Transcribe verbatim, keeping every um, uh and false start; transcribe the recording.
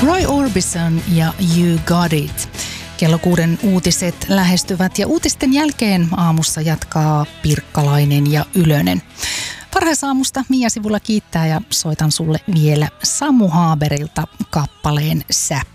Roy Orbison ja You Got It. Kello kuuden uutiset lähestyvät ja uutisten jälkeen aamussa jatkaa Pirkkalainen ja Ylönen. Varhaisaamusta Mia sivulla kiittää ja soitan sulle vielä Samu Haaberilta kappaleen Sä.